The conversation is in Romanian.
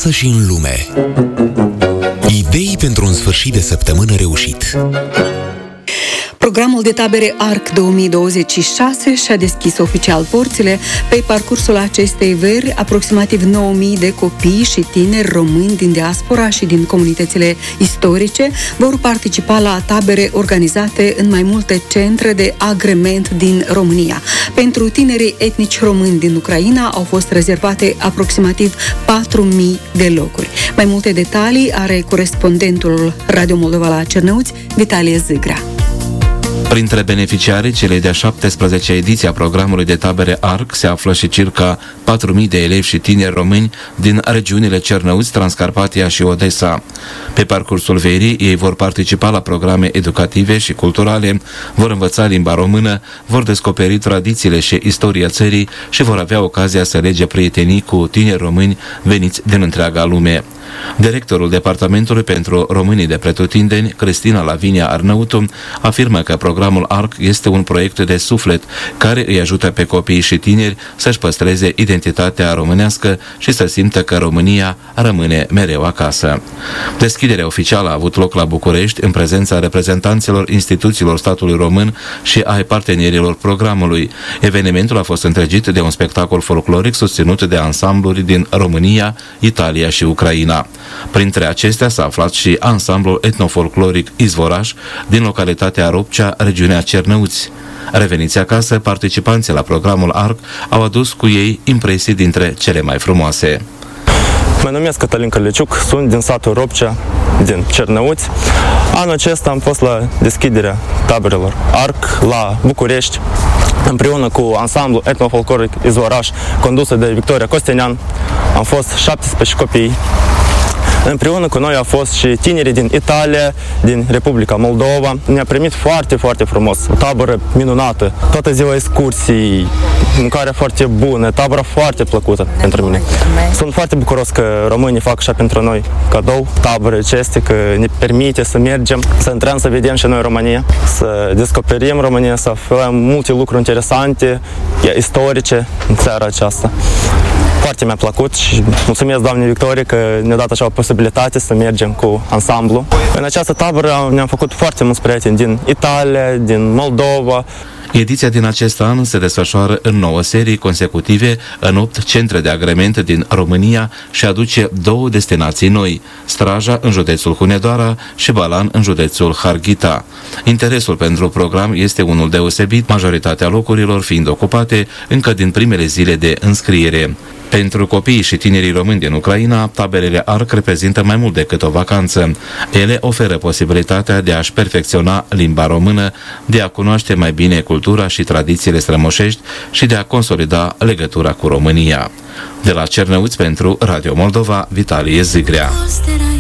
acasă și în lume. Idei pentru un sfârșit de săptămână reușit. Programul de tabere ARC 2026 și-a deschis oficial porțile. Pe parcursul acestei veri, aproximativ 9.000 de copii și tineri români din diaspora și din comunitățile istorice vor participa la tabere organizate în mai multe centre de agrement din România. Pentru tinerii etnici români din Ucraina au fost rezervate aproximativ 4.000 de locuri. Mai multe detalii are corespondentul Radio Moldova la Cernăuți, Vitalie Zigrea. Printre beneficiarii celei de-a 17-a ediție a programului de tabere ARC se află și circa 4.000 de elevi și tineri români din regiunile Cernăuți, Transcarpatia și Odessa. Pe parcursul verii, ei vor participa la programe educative și culturale, vor învăța limba română, vor descoperi tradițiile și istoria țării și vor avea ocazia să lege prietenii cu tineri români veniți din întreaga lume. Directorul Departamentului pentru Românii de Pretutindeni, Cristina Lavinia Arnautu, afirmă că programul ARC este un proiect de suflet care îi ajută pe copiii și tineri să-și păstreze identitatea românească și să simtă că România rămâne mereu acasă. Deschiderea oficială a avut loc la București în prezența reprezentanților instituțiilor statului român și ai partenerilor programului. Evenimentul a fost întregit de un spectacol folcloric susținut de ansambluri din România, Italia și Ucraina. Printre acestea s-a aflat și ansamblul etnofolcloric Izvoraș din localitatea Ropcea, regiunea Cernăuți. Reveniți acasă, participanții la programul ARC au adus cu ei impresii dintre cele mai frumoase. Mă numesc Cătălin Căleciuc, sunt din satul Ropcea, din Cernăuți. Anul acesta am fost la deschiderea taberelor ARC la București, împreună cu ansamblul etnofolcloric Izvoraș, condusă de Victoria Costenean. Am fost 17 copii. Împreună cu noi au fost și tinerii din Italia, din Republica Moldova. Ne-a primit foarte, foarte frumos. O tabără minunată. Toată ziua excursii, mâncarea foarte bună, tabăra foarte plăcută pentru mine. Sunt foarte bucuros că românii fac așa pentru noi cadou, tabără acestea, că ne permite să mergem, să intrăm, să vedem și noi România, să descoperim România, să aflăm multe lucruri interesante, istorice în țara aceasta. Foarte mi-a plăcut și mulțumesc doamnei Victorie că ne-a dat așa o posibilitate să mergem cu ansamblu. În această tabără ne-am făcut foarte mulți prieteni din Italia, din Moldova. Ediția din acest an se desfășoară în 9 serii consecutive în 8 centre de agrement din România și aduce 2 destinații noi, Straja în județul Hunedoara și Balan în județul Harghita. Interesul pentru program este unul deosebit, majoritatea locurilor fiind ocupate încă din primele zile de înscriere. Pentru copiii și tinerii români din Ucraina, taberele ARC reprezintă mai mult decât o vacanță. Ele oferă posibilitatea de a-și perfecționa limba română, de a cunoaște mai bine cultura și tradițiile strămoșești și de a consolida legătura cu România. De la Cernăuți pentru Radio Moldova, Vitalie Zigrea.